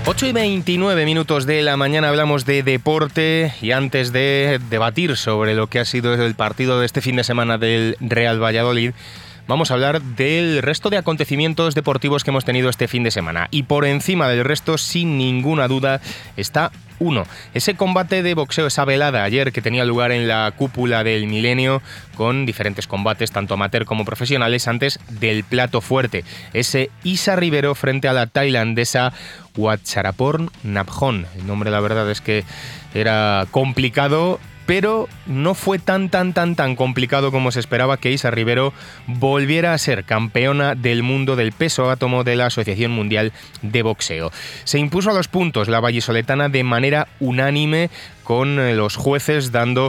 8:29 de la mañana hablamos de deporte y antes de debatir sobre lo que ha sido el partido de este fin de semana del Real Valladolid, vamos a hablar del resto de acontecimientos deportivos que hemos tenido este fin de semana. Y por encima del resto, sin ninguna duda, está ese combate de boxeo, esa velada ayer que tenía lugar en la cúpula del Milenio con diferentes combates, tanto amateur como profesionales, antes del plato fuerte. Ese Isa Ribero frente a la tailandesa Wacharoen Naphon. El nombre, la verdad, es que era complicado, pero no fue tan complicado como se esperaba que Isa Ribero volviera a ser campeona del mundo del peso átomo de la Asociación Mundial de Boxeo. Se impuso a los puntos la vallisoletana de manera unánime, con los jueces dando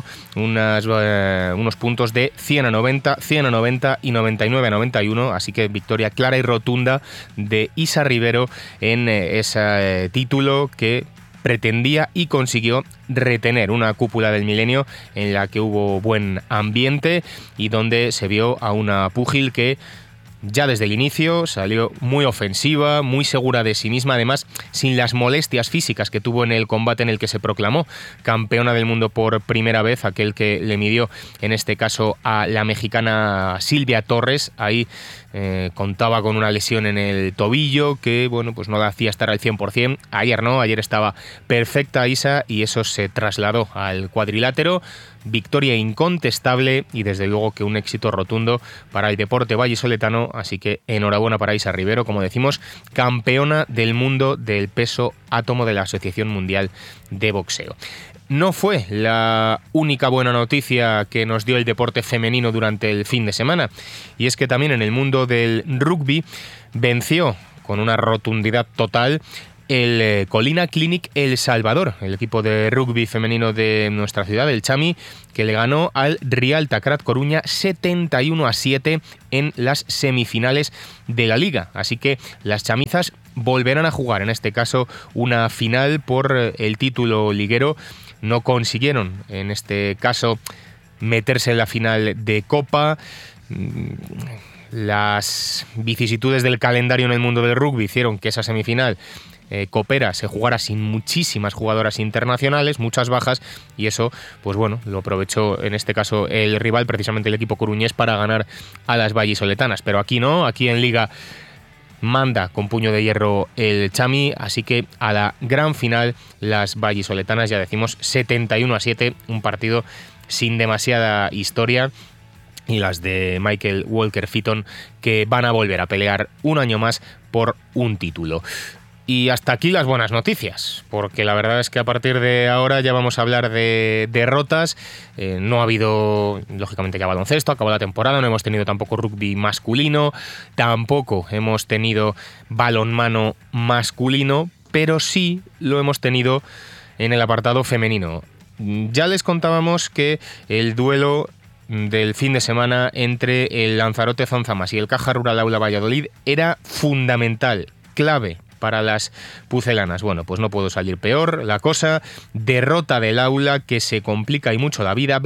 unos puntos de 100 a 90, 100 a 90 y 99 a 91, así que victoria clara y rotunda de Isa Ribero en ese título que pretendía y consiguió retener, una cúpula del Milenio en la que hubo buen ambiente y donde se vio a una púgil que ya desde el inicio salió muy ofensiva, muy segura de sí misma, además sin las molestias físicas que tuvo en el combate en el que se proclamó campeona del mundo por primera vez, aquel que le midió en este caso a la mexicana Silvia Torres. Ahí contaba con una lesión en el tobillo que, bueno, pues no la hacía estar al 100%. Ayer no, ayer estaba perfecta Isa y eso se trasladó al cuadrilátero. Victoria incontestable y desde luego que un éxito rotundo para el deporte vallisoletano, así que enhorabuena para Isa Ribero, como decimos, campeona del mundo del peso átomo de la Asociación Mundial de Boxeo. No fue la única buena noticia que nos dio el deporte femenino durante el fin de semana, y es que también en el mundo del rugby venció con una rotundidad total el Colina Clinic El Salvador, el equipo de rugby femenino de nuestra ciudad, el Chami, que le ganó al Real Tacrat Coruña 71-7 en las semifinales de la liga. Así que las chamizas volverán a jugar, en este caso, una final por el título liguero. No consiguieron, en este caso, meterse en la final de Copa. Las vicisitudes del calendario en el mundo del rugby hicieron que esa semifinal copera se jugara sin muchísimas jugadoras internacionales, muchas bajas, y eso, pues bueno, lo aprovechó en este caso el rival, precisamente el equipo coruñés, para ganar a las vallisoletanas. Pero aquí no, aquí en Liga manda con puño de hierro el Chami, así que a la gran final las vallisoletanas, ya decimos, 71-7, un partido sin demasiada historia, y las de Michael Walker Fitton, que van a volver a pelear un año más por un título. Y hasta aquí las buenas noticias, porque la verdad es que a partir de ahora ya vamos a hablar de derrotas. No ha habido, lógicamente, ya baloncesto, acabó la temporada, no hemos tenido tampoco rugby masculino, tampoco hemos tenido balonmano masculino, pero sí lo hemos tenido en el apartado femenino. Ya les contábamos que el duelo del fin de semana entre el Lanzarote Zonzamas y el Caja Rural Aula Valladolid era fundamental, clave para las pucelanas. Bueno, pues no puedo salir peor la cosa. Derrota del Aula que se complica y mucho la vida,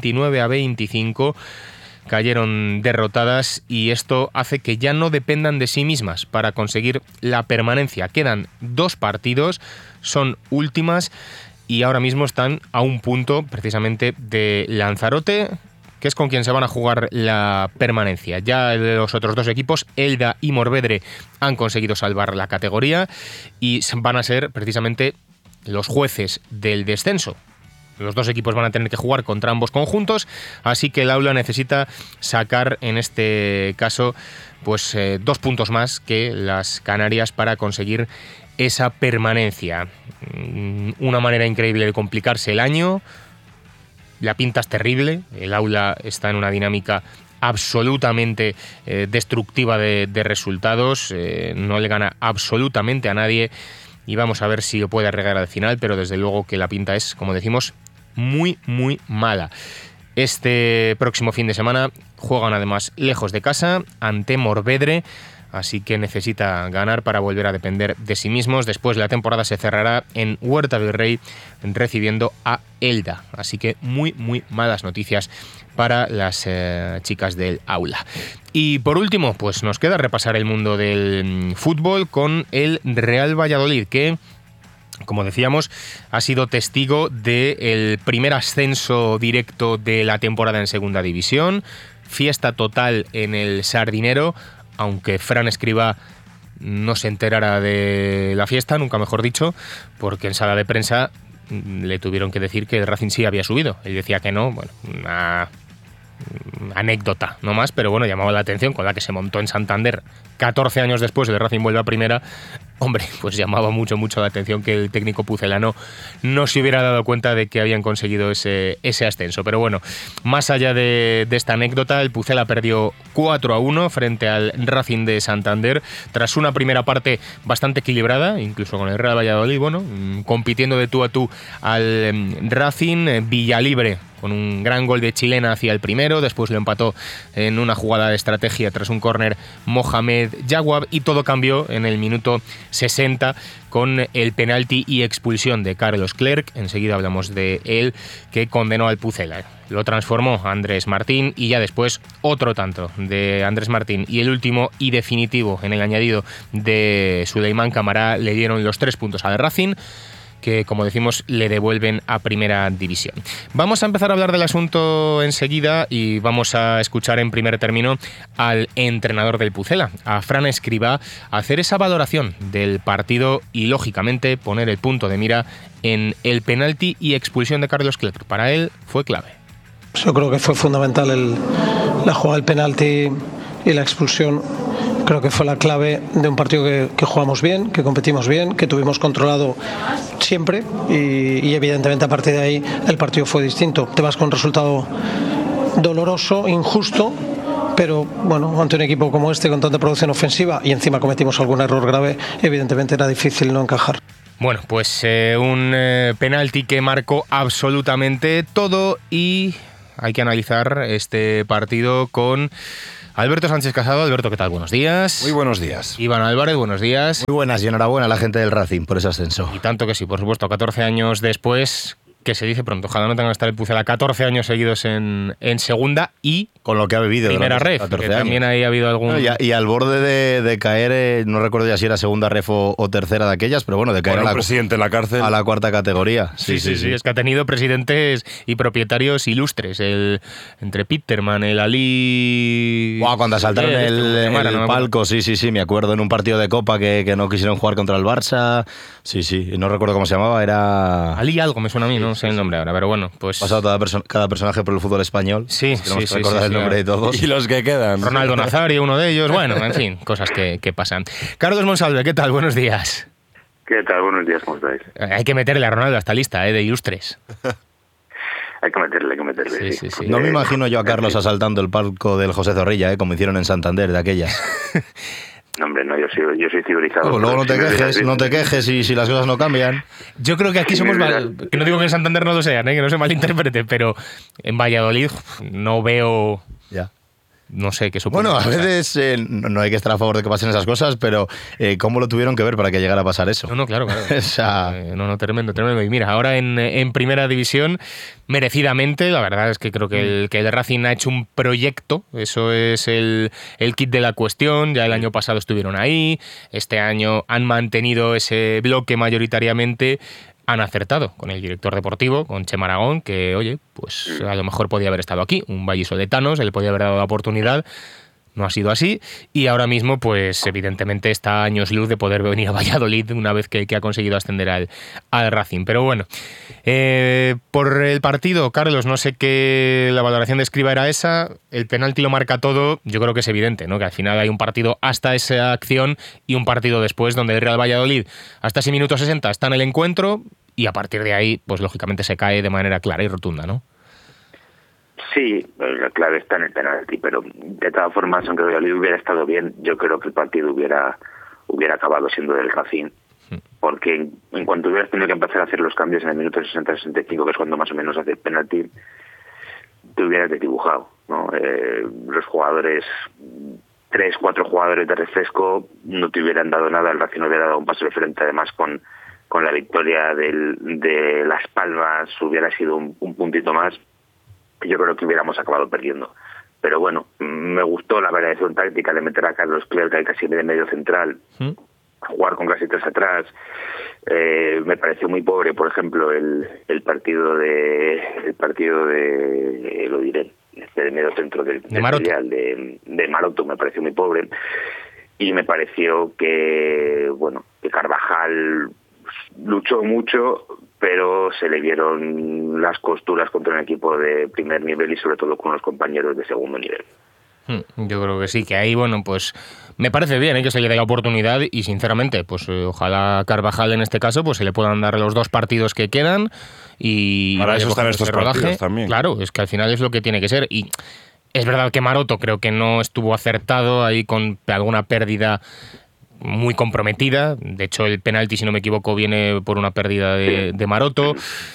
29-25. Cayeron derrotadas y esto hace que ya no dependan de sí mismas para conseguir la permanencia. Quedan 2 partidos, son últimas y ahora mismo están a un punto precisamente de Lanzarote, que es con quien se van a jugar la permanencia. Ya los otros 2 equipos, Elda y Morvedre, han conseguido salvar la categoría y van a ser precisamente los jueces del descenso. Los 2 equipos van a tener que jugar contra ambos conjuntos, así que el Aula necesita sacar, en este caso, pues 2 puntos más que las Canarias para conseguir esa permanencia. Una manera increíble de complicarse el año. La pinta es terrible, el Aula está en una dinámica absolutamente destructiva de resultados, no le gana absolutamente a nadie y vamos a ver si lo puede arreglar al final, pero desde luego que la pinta es, como decimos, muy mala. Este próximo fin de semana juegan además lejos de casa ante Morvedre, así que necesita ganar para volver a depender de sí mismos. Después la temporada se cerrará en Huerta del Rey recibiendo a Elda, así que muy malas noticias para las chicas del Aula. Y por último, pues nos queda repasar el mundo del fútbol con el Real Valladolid, que como decíamos, ha sido testigo del primer ascenso directo de la temporada en Segunda División, fiesta total en el Sardinero, aunque Fran Escribá no se enterara de la fiesta, nunca mejor dicho, porque en sala de prensa le tuvieron que decir que el Racing sí había subido. Él decía que no, bueno, una anécdota, no más, pero bueno, llamaba la atención con la que se montó en Santander 14 años después el Racing vuelve a primera. Hombre, pues llamaba mucho la atención que el técnico pucelano no se hubiera dado cuenta de que habían conseguido ese ascenso. Pero bueno, más allá de esta anécdota, el Pucela perdió 4-1 frente al Racing de Santander, tras una primera parte bastante equilibrada, incluso con el Real Valladolid, bueno, compitiendo de tú a tú al Racing. Villalibre con un gran gol de chilena hacia el primero, después lo empató en una jugada de estrategia tras un córner Mohamed Jawab, y todo cambió en el minuto 60 con el penalti y expulsión de Carlos Clerc. Enseguida hablamos de él, que condenó al Pucela. Lo transformó Andrés Martín, y ya después otro tanto de Andrés Martín y el último y definitivo en el añadido de Suleimán Camará le dieron los 3 puntos al Racing, que, como decimos, le devuelven a Primera División. Vamos a empezar a hablar del asunto enseguida y vamos a escuchar en primer término al entrenador del Pucela, a Fran Escribá, hacer esa valoración del partido y, lógicamente, poner el punto de mira en el penalti y expulsión de Carlos Clerc. Para él fue clave. Yo creo que fue fundamental la jugada del penalti y la expulsión. Creo que fue la clave de un partido que jugamos bien, que competimos bien, que tuvimos controlado siempre y evidentemente a partir de ahí el partido fue distinto. Te vas con un resultado doloroso, injusto, pero bueno, ante un equipo como este con tanta producción ofensiva y encima cometimos algún error grave, evidentemente era difícil no encajar. Bueno, pues un penalti que marcó absolutamente todo, y hay que analizar este partido con Alberto Sánchez Casado. Alberto, ¿qué tal? Buenos días. Muy buenos días. Iván Álvarez, buenos días. Muy buenas y enhorabuena a la gente del Racing por ese ascenso. Y tanto que sí, por supuesto, 14 años después, que se dice pronto, ojalá no tenga que estar el Pucela 14 años seguidos en segunda y con lo que ha vivido primera ref, 14 que años. También ahí ha habido algún... Bueno, y al borde de caer, no recuerdo ya si era segunda ref o tercera de aquellas, pero bueno, de caer presidente en la cárcel. A la cuarta categoría. Sí, es que ha tenido presidentes y propietarios ilustres, entre Peterman, el Ali... Wow, cuando asaltaron el palco, sí, me acuerdo, en un partido de Copa que no quisieron jugar contra el Barça. Sí, no recuerdo cómo se llamaba, era... Ali algo me suena a mí, no sé el nombre ahora, pero bueno, pues... Ha pasado cada personaje por el fútbol español. Sí, recordar el nombre de todos. Y los que quedan. Ronaldo Nazario, uno de ellos, bueno, en fin, cosas que pasan. Carlos Monsalve, ¿qué tal? Buenos días. ¿Qué tal? Buenos días, ¿cómo estáis? Hay que meterle a Ronaldo a esta lista, de ilustres. Hay que meterle. Sí. No me imagino yo a Carlos asaltando el palco del José Zorrilla, como hicieron en Santander, de aquellas. No, hombre, no, yo soy civilizado. Pues luego no te quejes y si las cosas no cambian. Yo creo que aquí somos... Que no digo que en Santander no lo sean, que no se malinterprete, pero en Valladolid no veo... Ya. No sé qué supone. Bueno, a veces no hay que estar a favor de que pasen esas cosas, pero ¿cómo lo tuvieron que ver para que llegara a pasar eso? No, claro. O sea... Tremendo. Y mira, ahora en Primera División, merecidamente, la verdad es que creo que el Racing ha hecho un proyecto, eso es el kit de la cuestión. Ya el año pasado estuvieron ahí, este año han mantenido ese bloque mayoritariamente. Han acertado con el director deportivo, con Chema Aragón, que, oye, pues a lo mejor podía haber estado aquí, un vallisoletano, se le podía haber dado la oportunidad. No ha sido así, y ahora mismo, pues evidentemente está a años luz de poder venir a Valladolid una vez que ha conseguido ascender al Racing. Pero bueno, por el partido, Carlos, no sé qué la valoración de Escribá era esa. El penalti lo marca todo. Yo creo que es evidente, ¿no? Que al final hay un partido hasta esa acción y un partido después donde el Real Valladolid hasta ese minuto 60 está en el encuentro, y a partir de ahí, pues lógicamente se cae de manera clara y rotunda, ¿no? Sí, la clave está en el penalti, pero de todas formas, aunque Valladolid hubiera estado bien, yo creo que el partido hubiera acabado siendo del Racing, porque en cuanto hubieras tenido que empezar a hacer los cambios en el minuto 60-65, que es cuando más o menos hace el penalti, te hubieras desdibujado, ¿no? Los jugadores, 3-4 jugadores de refresco, no te hubieran dado nada, el Racing hubiera dado un paso de frente, además con la victoria de Las Palmas hubiera sido un puntito más. Yo creo que hubiéramos acabado perdiendo. Pero bueno, me gustó la variación táctica de meter a Carlos Clerc casi de medio central. jugar con casi 3 atrás. Me pareció muy pobre, por ejemplo, el partido de lo diré, de medio centro de Maroto me pareció muy pobre, y me pareció que Carvajal luchó mucho, pero se le vieron las costuras contra un equipo de primer nivel y sobre todo con los compañeros de segundo nivel. Yo creo que sí, que ahí, pues me parece bien que se le dé la oportunidad y sinceramente, pues ojalá Carvajal en este caso pues se le puedan dar los 2 partidos que quedan y para eso están estos partidos también. Claro, es que al final es lo que tiene que ser, y es verdad que Maroto creo que no estuvo acertado ahí con alguna pérdida muy comprometida. De hecho, el penalti, si no me equivoco, viene por una pérdida de Maroto.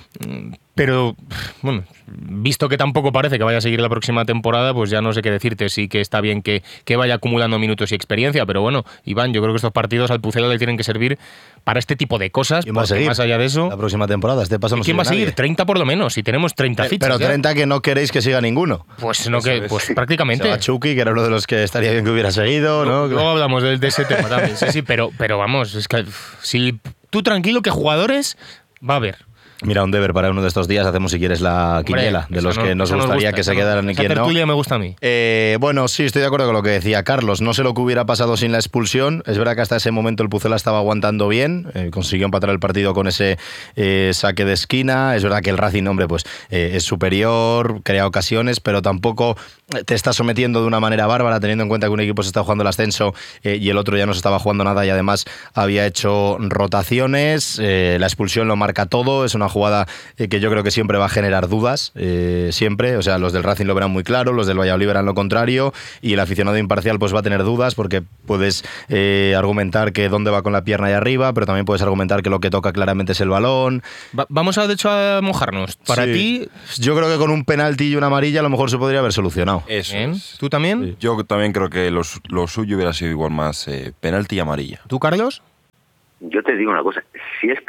Pero, bueno, visto que tampoco parece que vaya a seguir la próxima temporada, pues ya no sé qué decirte. Sí que está bien que vaya acumulando minutos y experiencia, pero bueno, Iván, yo creo que estos partidos al Pucela le tienen que servir para este tipo de cosas. ¿Quién va a seguir más allá de eso, la próxima temporada? ¿Quién va a seguir? 30 por lo menos, si tenemos 30 fichas. Pero 30 que no queréis que siga ninguno. Pues no, pues prácticamente. Se va Chucky, que era uno de los que estaría bien que hubiera seguido, ¿no? Luego hablamos de ese tema también. Sí, pero vamos, es que si tú tranquilo que jugadores va a haber. Mira, un deber para uno de estos días, hacemos si quieres la quiniela de los que nos gustaría que se quedaran y quién no. La tertulia me gusta a mí. Bueno, sí, estoy de acuerdo con lo que decía Carlos. No sé lo que hubiera pasado sin la expulsión. Es verdad que hasta ese momento el Pucela estaba aguantando bien, consiguió empatar el partido con ese saque de esquina. Es verdad que el Racing, hombre, pues es superior, crea ocasiones, pero tampoco te está sometiendo de una manera bárbara, teniendo en cuenta que un equipo se está jugando el ascenso y el otro ya no se estaba jugando nada y además había hecho rotaciones. La expulsión lo marca todo, es una jugada que yo creo que siempre va a generar dudas, siempre, o sea, los del Racing lo verán muy claro, los del Valladolid verán lo contrario, y el aficionado imparcial pues va a tener dudas, porque puedes argumentar que dónde va con la pierna ahí arriba, pero también puedes argumentar que lo que toca claramente es el balón. Vamos de hecho a mojarnos. Para ti, yo creo que con un penalti y una amarilla a lo mejor se podría haber solucionado. Eso es. ¿Tú también? Sí. Yo también creo que lo suyo hubiera sido igual más penalti y amarilla. ¿Tú, Carlos? Yo te digo una cosa, si es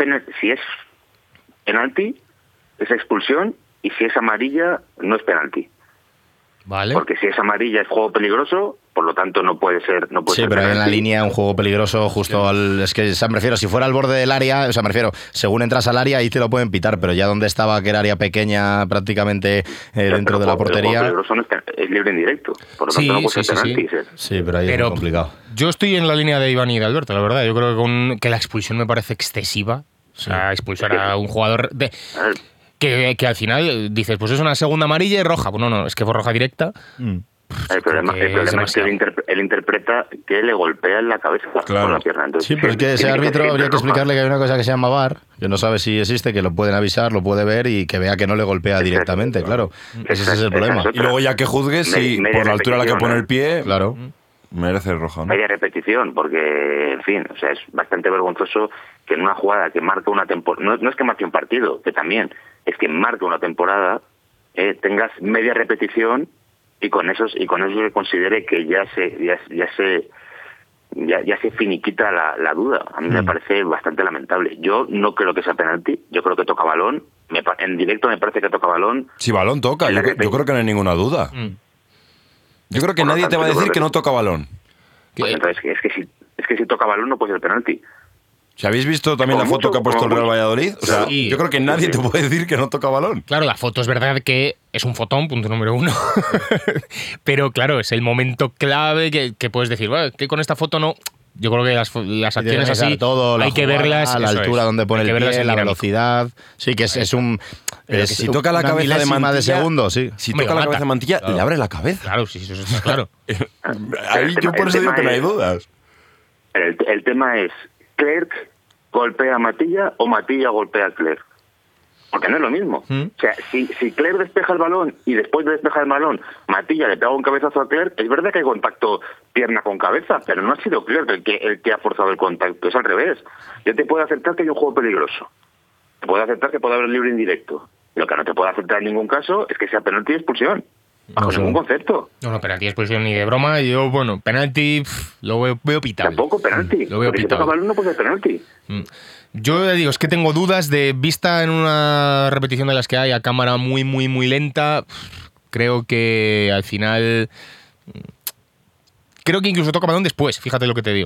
penalti, es expulsión, y si es amarilla, no es penalti. Vale. Porque si es amarilla es juego peligroso, por lo tanto no puede ser. Sí, pero hay en la línea un juego peligroso justo al. Es que me refiero, si fuera al borde del área, o sea, me refiero, según entras al área ahí te lo pueden pitar, pero ya donde estaba, que era área pequeña prácticamente dentro de la portería. El juego peligroso es libre en directo, por lo tanto no puede ser penalti. Sí, pero ahí es complicado. Yo estoy en la línea de Iván y de Alberto, la verdad. Yo creo que la expulsión me parece excesiva. O sea, expulsar a un jugador que al final dices, pues es una segunda amarilla y roja. Bueno, no, es que fue roja directa. El problema es que él interpreta que le golpea en la cabeza con la pierna. Entonces, sí, pero es que ese árbitro habría que explicarle que hay una cosa que se llama VAR, que no sabe si existe, que lo pueden avisar, lo puede ver y que vea que no le golpea directamente, claro. Ese es el problema. Y luego ya que juzgues si por la altura a la que pone el pie, claro, merece roja, ¿no? Media repetición, porque, en fin, o sea, es bastante vergonzoso que en una jugada que marca una temporada, no es que marque un partido, que también, es que marca una temporada, tengas media repetición y con eso se considere que ya se finiquita la duda. A mí me parece bastante lamentable. Yo no creo que sea penalti, yo creo que toca balón, en directo me parece que toca balón. Si balón toca, yo creo que no hay ninguna duda. Yo creo que nadie te va a decir que no toca balón. Pues entonces, es que si toca balón no puede ser penalti. ¿Si habéis visto también la foto que ha puesto el Real Valladolid? O sea, yo creo que nadie te puede decir que no toca balón. Claro, la foto es verdad que es un fotón, punto número 1. Pero claro, es el momento clave que puedes decir, bueno, que con esta foto no. Yo creo que las acciones así todo, hay que verlas a la altura donde pone el pie, la velocidad. Sí, que es un. Si toca la cabeza de Mantilla, de segundo, sí. Si toca la cabeza de Mantilla, le abre la cabeza. Claro, sí, eso está claro. Ahí yo por eso digo que no hay dudas. El tema es, ¿Clerc golpea a Matilla o Matilla golpea a Clerc? Porque no es lo mismo. O sea, si Clerc despeja el balón y después de despejar el balón Matilla le pega un cabezazo a Clerc, es verdad que hay contacto pierna con cabeza, pero no ha sido Clerc el que ha forzado el contacto, es al revés. Yo te puedo aceptar que hay un juego peligroso, te puedo aceptar que puede haber libre indirecto. Lo que no te puedo aceptar en ningún caso es que sea penalti y expulsión. Bajo ningún concepto. No, penalti y expulsión ni de broma. Yo, penalti lo veo pitado. Tampoco penalti. Lo veo pitado. Si toca balón no puede ser penalti. Yo digo, es que tengo dudas de vista en una repetición de las que hay a cámara muy, muy, muy lenta. Creo que al final... Creo que incluso toca balón después, fíjate lo que te digo.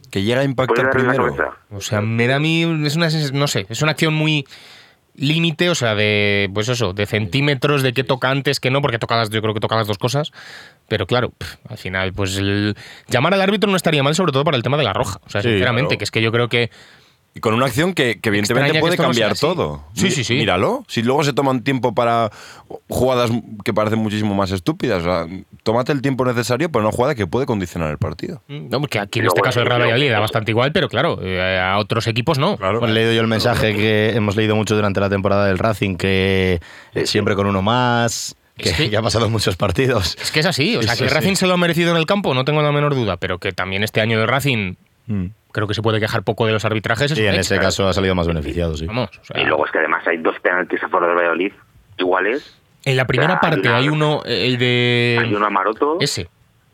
Que llega a impactar primero. O sea, me da a mí, no sé, es una acción muy límite, o sea, de centímetros, de qué toca antes, que no, porque yo creo que toca las dos cosas, pero claro, al final, pues llamar al árbitro no estaría mal, sobre todo para el tema de la roja, o sea, Sí, sinceramente, claro. que es que yo creo que Y con una acción que evidentemente puede cambiar todo. Sí. Míralo. Si luego se toman tiempo para jugadas que parecen muchísimo más estúpidas. O sea, tómate el tiempo necesario para una jugada que puede condicionar el partido. No, porque aquí en este caso el Real Valladolid da bastante igual, pero claro, a otros equipos no. Claro. Hemos leído yo el mensaje que hemos leído mucho durante la temporada del Racing, que siempre con uno más, que ya ha pasado en muchos partidos. Es que es así, o sea, que el Racing se lo ha merecido en el campo, no tengo la menor duda, pero que también este año de Racing creo que se puede quejar poco de los arbitrajes. Y en ese caso ha salido más beneficiado, sí. Vamos, o sea, Y luego es que además hay 2 penaltis a favor del Valladolid iguales. en la primera parte hay uno, el de... Hay uno a Maroto. Ese.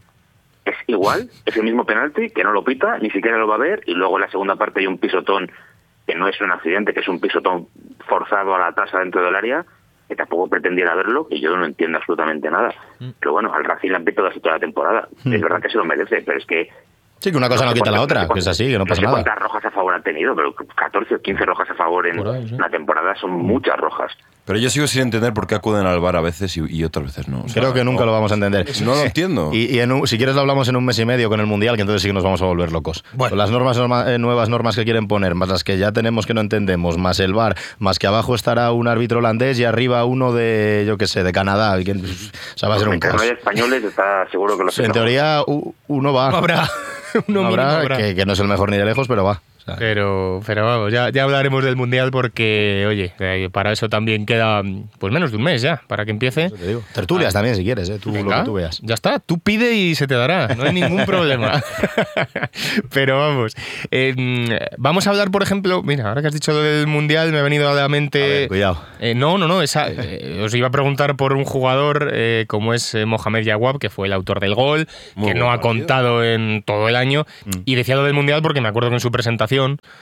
Es igual, es el mismo penalti, que no lo pita, ni siquiera lo va a ver, y luego en la segunda parte hay un pisotón que no es un accidente, que es un pisotón forzado a la tasa dentro del área, que tampoco pretendiera verlo, que yo no entiendo absolutamente nada. Pero bueno, al Racing le han pitado así toda la temporada. Es verdad que se lo merece, pero es que... Sí, que una cosa no quita la otra, que es así, que no pasa nada. No sé cuántas rojas a favor ha tenido, pero 14 o 15 rojas a favor en una temporada son muchas rojas. Pero yo sigo sin entender por qué acuden al VAR a veces y otras veces no. O sea, Creo que nunca lo vamos a entender. No lo entiendo. Y si quieres lo hablamos en un mes y medio con el Mundial, que entonces sí que nos vamos a volver locos. Bueno. Con las nuevas normas que quieren poner, más las que ya tenemos que no entendemos, más el VAR, más que abajo estará un árbitro holandés y arriba uno de, yo qué sé, de Canadá. O sea, va a ser un Mientras no caos. hay españoles, está seguro que los En teoría, uno va. No habrá. Uno habrá, que no es el mejor ni de lejos, pero va. O sea, Pero vamos, ya hablaremos del Mundial porque, oye, para eso también queda pues menos de un mes ya, para que empiece. te digo. Tertulias también, si quieres, tú Venga, lo que tú veas. Ya está, tú pide y se te dará, no hay ningún problema. Pero vamos, vamos a hablar, por ejemplo, mira, ahora que has dicho lo del Mundial, me ha venido a la mente... A ver, cuidado. No, os iba a preguntar por un jugador como es Mohamed Jawab, que fue el autor del gol, Muy que buen no ha partido. contado en todo el año, y decía lo del Mundial porque me acuerdo que en su presentación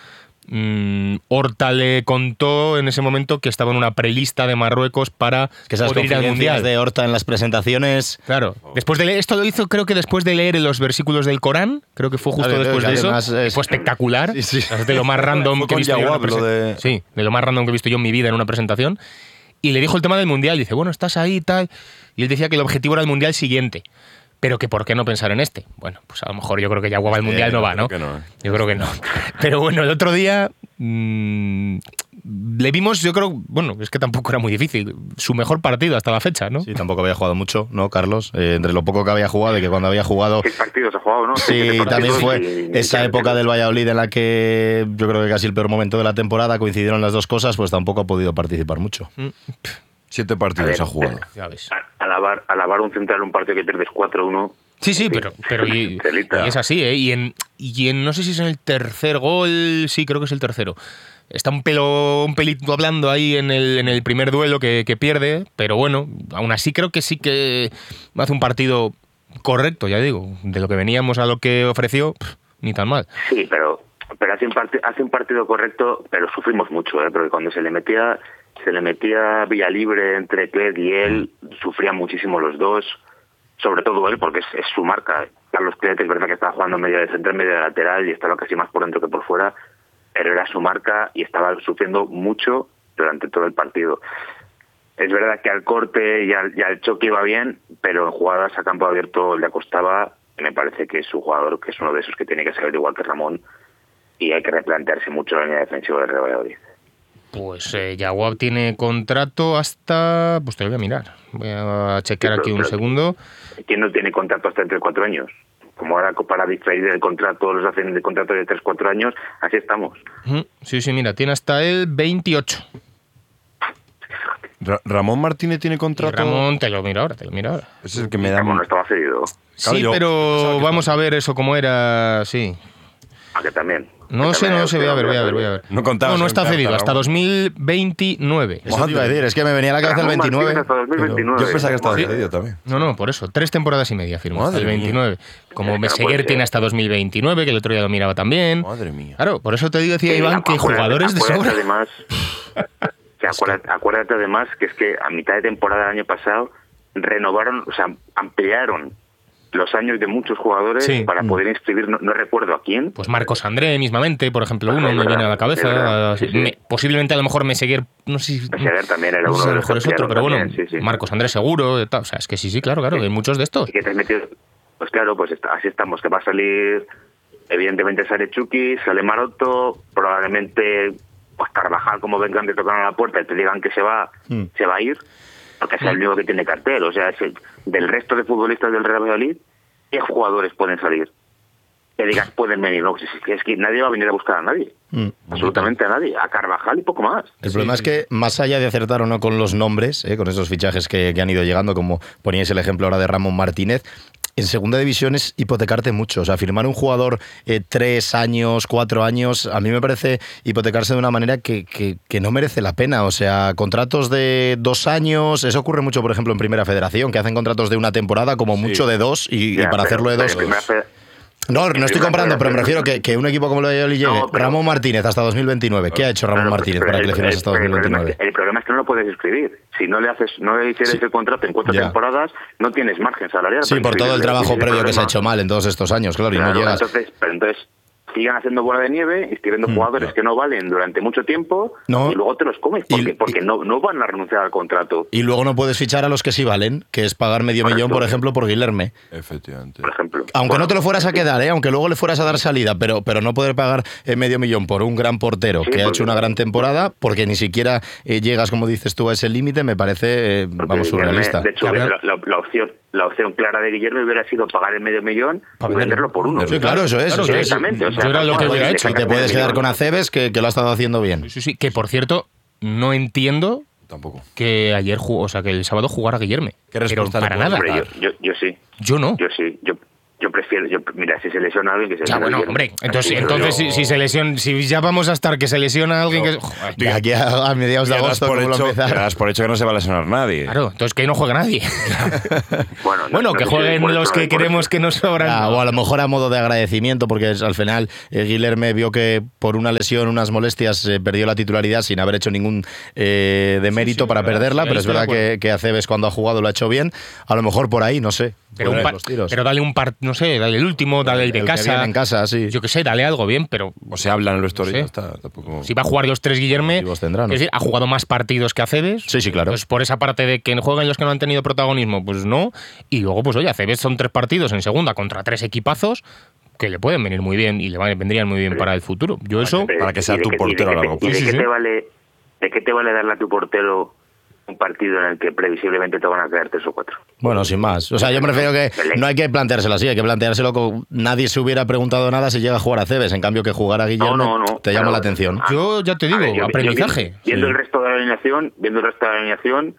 Horta le contó en ese momento que estaba en una prelista de Marruecos para Que esas poder ir al confidencias Mundial. de Horta en las presentaciones... Claro, después de leer, esto lo hizo creo que después de leer los versículos del Corán, creo que fue justo Claro, después de eso, además es- fue espectacular, Sí, sí. Es de lo más random Fue que he con visto yo en Jawab, una lo de- Sí, de lo más random que he visto yo en mi vida en una presentación, y le dijo el tema del Mundial, dice, bueno, estás ahí y tal, y él decía que el objetivo era el Mundial siguiente, pero que por qué no pensar en este. Bueno, pues a lo mejor yo creo que Jawab al Mundial no va, ¿no? creo que no. Yo creo que no. Pero bueno, el otro día le vimos, yo creo, bueno, es que tampoco era muy difícil, su mejor partido hasta la fecha, ¿no? Sí, tampoco había jugado mucho, ¿no, Carlos? Entre lo poco que había jugado y que cuando había jugado... 6 partidos ha jugado, ¿no? Sí, 7 también partidos fue y- esa época del Valladolid en la que yo creo que casi el peor momento de la temporada coincidieron las dos cosas, pues tampoco ha podido participar mucho. 7 partidos A ha ver, jugado. Ya ves. Alabar un central un partido que pierdes 4-1. Sí, pero y Telita. es así, ¿eh? Y en no sé si es en el tercer gol, sí, creo que es el tercero. Está un pelito hablando ahí en el primer duelo que pierde, pero bueno, aún así creo que sí que hace un partido correcto, ya digo, de lo que veníamos a lo que ofreció, ni tan mal. Sí, pero hace un partido correcto, pero sufrimos mucho, porque cuando se le metía Villalibre entre Clet y él, sufrían muchísimo los dos, sobre todo él, porque es su marca. Carlos Clet es verdad que estaba jugando medio de centro, medio de lateral y estaba casi más por dentro que por fuera, pero era su marca y estaba sufriendo mucho durante todo el partido. Es verdad que al corte y al choque iba bien, pero en jugadas a campo abierto le acostaba. Me parece que es un jugador que es uno de esos que tiene que saber igual que Ramón, y hay que replantearse mucho la línea defensiva del Real Valladolid. Pues Jawab tiene contrato hasta... Pues te lo voy a mirar. Voy a chequear aquí un segundo. ¿Quién no tiene contrato hasta entre 4 años? Como ahora para diferir el contrato, los hacen de contrato de 3-4 años, así estamos. Sí, mira, tiene hasta el 28. ¿Ramón Martínez tiene Y contrato? Ramón, te lo miro ahora. Ese es el que me da... Ramón no estaba cedido. Claro, Sí, yo pensaba pero que vamos a ver eso cómo era, sí. Ah, que también. No sé, voy a ver. No contabas No con está carta, cedido, hasta Ramón. 2029. Eso te iba a decir, es que me venía a la cabeza el Ramón 29. Martínez hasta 2029. Yo pensaba que estaba Sí. cedido también. No, por eso. 3 temporadas y media firmó, hasta el Madre mía. 29. Como Es que no Meseguer puede ser. tiene hasta 2029, que el otro día lo miraba también. Madre mía. Claro, por eso te decía Iván que jugadores de sobra. Además, acuérdate además que es que a mitad de temporada del año pasado renovaron, o sea, ampliaron los años de muchos jugadores para poder inscribir, no recuerdo a quién. Pues Marcos André mismamente, por ejemplo, uno me viene a la cabeza. Posiblemente a lo mejor Meseguer, no sé si... Meseguer también era uno a de lo los mejor es otro, pero bueno, también, Marcos André seguro, o sea, es que sí, claro, hay muchos de estos. Y que te has metido, pues claro, pues así estamos, que va a salir, evidentemente sale Chucky, sale Maroto, probablemente pues Carvajal, como vengan de tocar a la puerta y te digan que se va a ir, porque es el único que tiene cartel, o sea, del resto de futbolistas del Real Valladolid, ¿qué jugadores pueden salir? Que digas, pueden venir, no, es que nadie va a venir a buscar a nadie, absolutamente a nadie, a Carvajal y poco más. El problema es que, más allá de acertar o no con los nombres, con esos fichajes que han ido llegando, como poníais el ejemplo ahora de Ramón Martínez, en segunda división es hipotecarte mucho. O sea, firmar un jugador 3 años, 4 años, a mí me parece hipotecarse de una manera que no merece la pena. O sea, contratos de 2 años, eso ocurre mucho, por ejemplo, en Primera Federación, que hacen contratos de una temporada, como mucho de 2, y para hacerlo de 2... No estoy comparando, pero me refiero que un equipo como el Valladolid llegue, Ramón Martínez hasta 2029. ¿Qué ha hecho Ramón Martínez para que le firmas hasta 2029? El problema es que no lo puedes escribir. Si no le hicieras el contrato en 4 temporadas, no tienes margen salarial. Sí, por todo el trabajo previo que se ha hecho mal en todos estos años, claro, y no llegas. Entonces sigan haciendo bola de nieve, inscribiendo jugadores que no valen durante mucho tiempo y luego te los comes porque no van a renunciar al contrato. Y luego no puedes fichar a los que sí valen, que es pagar medio millón, por ejemplo, por Guilherme. Efectivamente. Por ejemplo. Aunque no te lo fueras a quedar, aunque luego le fueras a dar salida, pero no poder pagar medio millón por un gran portero que ha hecho una gran temporada, porque ni siquiera llegas, como dices tú, a ese límite, me parece, surrealista. De hecho, la opción clara de Guillermo hubiera sido pagar el medio millón y venderlo por 1. Sí, claro, eso es. Directamente. O sea, yo era lo que hubiera hecho. Y te puedes quedar con Aceves, que lo ha estado haciendo bien. Sí, que por cierto, no entiendo tampoco que ayer que el sábado jugara Guillerme. ¿Qué respuesta para nada. Yo sí. Yo no. Yo sí. Yo prefiero, mira, si se lesiona a alguien que se lesiona. Ya, bueno, hombre, entonces si se lesiona, si ya vamos a estar que se lesiona a alguien que... Joder, de aquí a mediados de agosto, das por hecho que no se va a lesionar nadie. Claro, entonces que no juegue nadie. bueno, que jueguen los que queremos que nos sobran. O a lo mejor a modo de agradecimiento, porque al final Guilherme vio que por una lesión, unas molestias, perdió la titularidad sin haber hecho ningún de mérito para perderla, pero es verdad que Aceves cuando ha jugado lo ha hecho bien. A lo mejor por ahí, no sé. Pero dale un par, no sé, dale el último, dale el de casa. En casa, sí. Yo qué sé, dale algo bien, pero... O se hablan en los historias. No sé. Tampoco... Si va a jugar los 3 Guilherme, es decir, ha jugado más partidos que Aceves. Sí, claro. Pues por esa parte de que jueguen los que no han tenido protagonismo, pues no. Y luego, pues oye, Aceves son 3 partidos en segunda contra 3 equipazos que le pueden venir muy bien y le vendrían muy bien para el futuro. Yo eso... Para que sea tu portero a largo plazo. ¿De qué te vale darle a tu portero un partido en el que previsiblemente te van a quedar 3 o 4? Bueno, sin más. O sea, yo me refiero que no hay que planteárselo así, hay que planteárselo como nadie se hubiera preguntado nada si llega a jugar a Aceves. En cambio, que jugar a Guillermo te llama la atención. Yo ya te digo, aprendizaje. Viendo el resto de la alineación,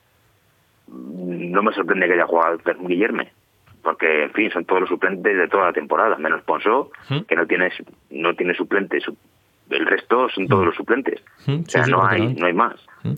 no me sorprende que haya jugado Guillerme. Porque, en fin, son todos los suplentes de toda la temporada, menos Ponsó, que no tiene suplentes. El resto son todos los suplentes. O sea, no hay más.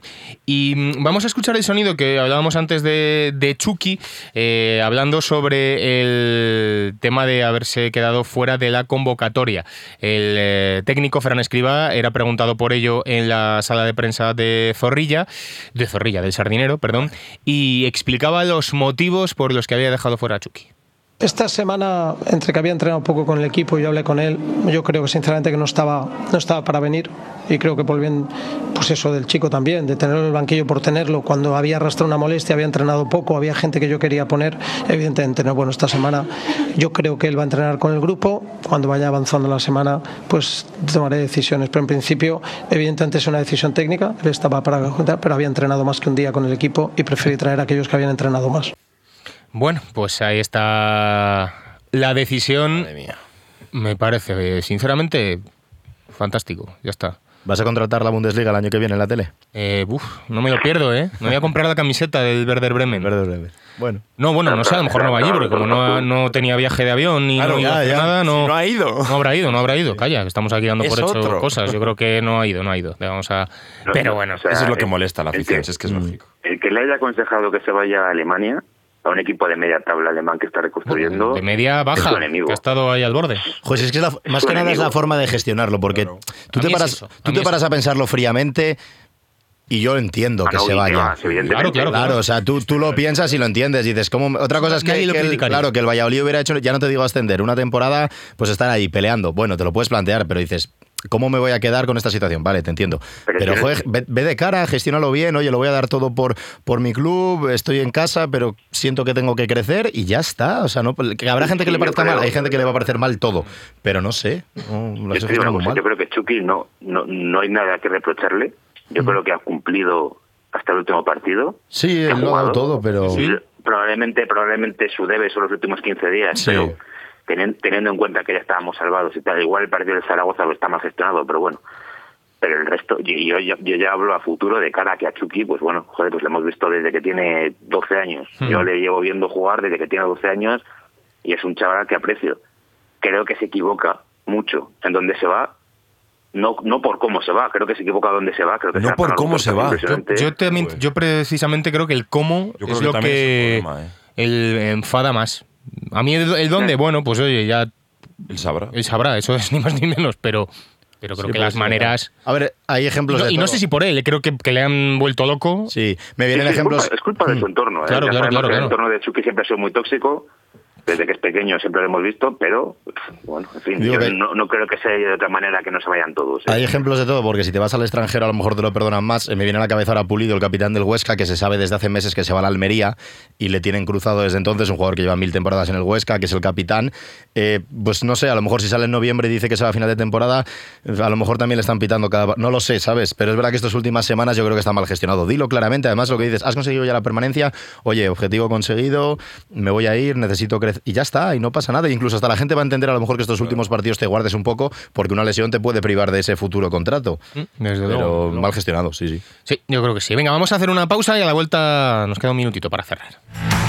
Y vamos a escuchar el sonido que hablábamos antes de Chucky, hablando sobre el tema de haberse quedado fuera de la convocatoria. El técnico Ferran Escribá era preguntado por ello en la sala de prensa del Sardinero, perdón, y explicaba los motivos por los que había dejado fuera a Chucky. Esta semana, entre que había entrenado poco con el equipo y yo hablé con él, yo creo que sinceramente que no estaba para venir, y creo que por bien, pues eso del chico también, de tenerlo en el banquillo por tenerlo, cuando había arrastrado una molestia, había entrenado poco, había gente que yo quería poner, evidentemente no. Bueno, esta semana yo creo que él va a entrenar con el grupo, cuando vaya avanzando la semana pues tomaré decisiones, pero en principio evidentemente es una decisión técnica, él estaba para juntar, pero había entrenado más que un día con el equipo y preferí traer a aquellos que habían entrenado más. Bueno, pues ahí está la decisión. Madre mía. Me parece, sinceramente, fantástico. Ya está. ¿Vas a contratar la Bundesliga el año que viene en la tele? No me lo pierdo, ¿eh? Me voy a comprar la camiseta del Werder Bremen. Bueno. No sé, a lo mejor no va allí, porque como no tenía viaje de avión ni claro, nada, no ha ido. No habrá ido. Calla, estamos aquí dando por hecho cosas. Yo creo que no ha ido. Pero bueno. O sea, eso es lo que molesta a la afición, es que es lógico. El que le haya aconsejado que se vaya a Alemania, a un equipo de media tabla alemán que está reconstruyendo, de media baja, que ha estado ahí al borde. Pues es que más que nada es la forma de gestionarlo, porque tú te paras a pensarlo fríamente. Y yo entiendo que se vaya. Claro, o sea, tú lo piensas y lo entiendes. Y dices, ¿cómo? Otra cosa es que el Valladolid hubiera hecho, ya no te digo ascender, una temporada, pues estar ahí peleando. Bueno, te lo puedes plantear, pero dices, ¿cómo me voy a quedar con esta situación? Vale, te entiendo. Pero joder, ve de cara, gestiónalo bien. Oye, lo voy a dar todo por mi club, estoy en casa, pero siento que tengo que crecer y ya está. O sea, no, que habrá gente que le parezca mal, hay gente que le va a parecer mal todo. Pero no sé. Yo creo que Chucky no hay nada que reprocharle. Yo creo que ha cumplido hasta el último partido. Sí, lo ha dado todo, pero... Sí. Probablemente su debe son los últimos 15 días, sí. Pero teniendo en cuenta que ya estábamos salvados y tal, igual el partido de Zaragoza lo está mal gestionado, pero bueno. Pero el resto, yo ya hablo a futuro de cara a que a Chucky, pues bueno, joder, pues lo hemos visto desde que tiene 12 años. Yo le llevo viendo jugar desde que tiene 12 años y es un chaval que aprecio. Creo que se equivoca mucho en dónde se va. No por cómo se va, creo que se equivoca dónde se va. Creo que no por cómo se va. Yo precisamente creo que el cómo es lo que el enfada más. A mí el dónde, bueno, pues oye, ya... Él sabrá, eso es ni más ni menos, pero creo que las maneras... A ver, hay ejemplos y no sé si por él, creo que le han vuelto loco. Sí, me vienen ejemplos... Es culpa de su entorno. Claro. El entorno de Chucky siempre ha sido muy tóxico. Desde que es pequeño siempre lo hemos visto, pero bueno, en fin, yo no creo que sea de otra manera que no se vayan todos. Hay ejemplos de todo, porque si te vas al extranjero a lo mejor te lo perdonan más. Me viene a la cabeza ahora Pulido, el capitán del Huesca, que se sabe desde hace meses que se va a la Almería y le tienen cruzado desde entonces, un jugador que lleva 1000 temporadas en el Huesca, que es el capitán. Pues no sé, a lo mejor si sale en noviembre y dice que se va a final de temporada, a lo mejor también le están pitando no lo sé, ¿sabes? Pero es verdad que estas últimas semanas yo creo que está mal gestionado. Dilo claramente, además lo que dices, has conseguido ya la permanencia, oye, objetivo conseguido, me voy a ir, necesito crecer, y ya está, y no pasa nada. Incluso hasta la gente va a entender a lo mejor que estos últimos partidos te guardes un poco, porque una lesión te puede privar de ese futuro contrato. Desde luego. Pero mal gestionado, sí. Sí, yo creo que sí. Venga, vamos a hacer una pausa y a la vuelta nos queda un minutito para cerrar.